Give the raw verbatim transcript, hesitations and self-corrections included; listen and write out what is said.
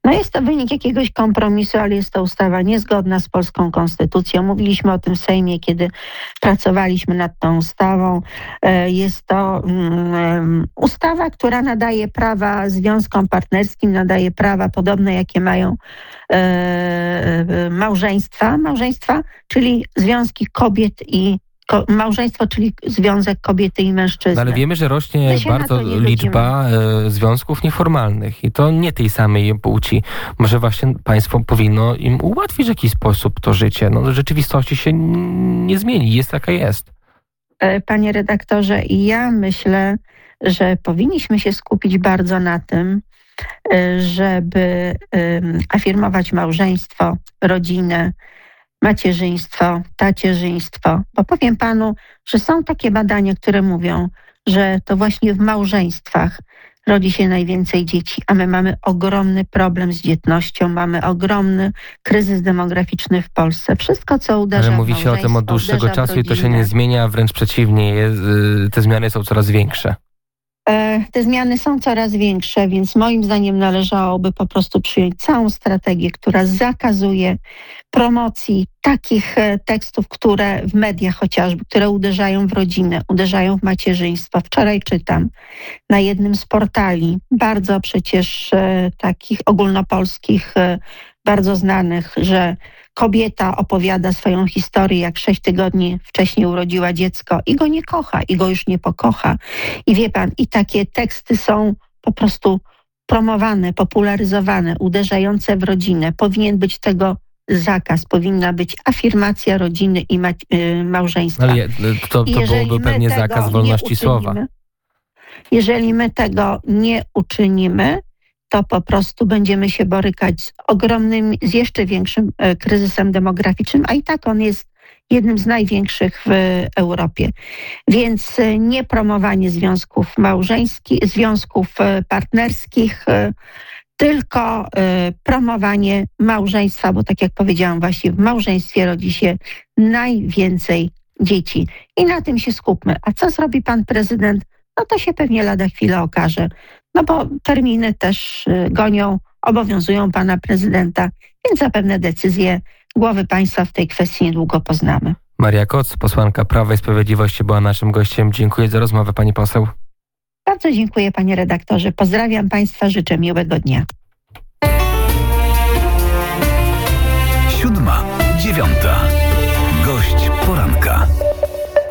No jest to wynik jakiegoś kompromisu, ale jest to ustawa niezgodna z polską konstytucją. Mówiliśmy o tym w Sejmie, kiedy pracowaliśmy nad tą ustawą. Jest to um, ustawa, która nadaje prawa związkom partnerskim, nadaje prawa podobne, jakie mają e, małżeństwa. Małżeństwa, czyli związki kobiet i Ko- małżeństwo, czyli związek kobiety i mężczyzny. No ale wiemy, że rośnie My bardzo liczba e, związków nieformalnych i to nie tej samej płci. Może właśnie państwo powinno im ułatwić w jakiś sposób to życie. No, w rzeczywistości się n- nie zmieni, jest jaka jest. Panie redaktorze, ja myślę, że powinniśmy się skupić bardzo na tym, żeby afirmować małżeństwo, rodzinę, macierzyństwo, tacierzyństwo. Bo powiem panu, że są takie badania, które mówią, że to właśnie w małżeństwach rodzi się najwięcej dzieci, a my mamy ogromny problem z dzietnością, mamy ogromny kryzys demograficzny w Polsce. Wszystko, co uderza Ale w mówi się o tym od dłuższego czasu i to się nie zmienia, a wręcz przeciwnie, jest, te zmiany są coraz większe. Te zmiany są coraz większe, więc moim zdaniem należałoby po prostu przyjąć całą strategię, która zakazuje promocji takich tekstów, które w mediach chociażby, które uderzają w rodzinę, uderzają w macierzyństwo. Wczoraj czytam na jednym z portali, bardzo przecież takich ogólnopolskich, bardzo znanych, że kobieta opowiada swoją historię, jak sześć tygodni wcześniej urodziła dziecko i go nie kocha, i go już nie pokocha. I wie pan, i takie teksty są po prostu promowane, popularyzowane, uderzające w rodzinę. Powinien być tego zakaz, powinna być afirmacja rodziny i ma- y, małżeństwa. Ale to, to byłoby pewnie zakaz wolności słowa. Jeżeli my tego nie uczynimy, to po prostu będziemy się borykać z ogromnym, z jeszcze większym kryzysem demograficznym, a i tak on jest jednym z największych w Europie. Więc nie promowanie związków małżeńskich, związków partnerskich, tylko promowanie małżeństwa, bo tak jak powiedziałam, właśnie w małżeństwie rodzi się najwięcej dzieci. I na tym się skupmy. A co zrobi pan prezydent? No to się pewnie lada chwilę okaże. No bo terminy też gonią, obowiązują pana prezydenta, więc zapewne decyzje głowy państwa w tej kwestii niedługo poznamy. Maria Koc, posłanka Prawa i Sprawiedliwości, była naszym gościem. Dziękuję za rozmowę, pani poseł. Bardzo dziękuję, panie redaktorze. Pozdrawiam państwa, życzę miłego dnia. Siódma, dziewiąta.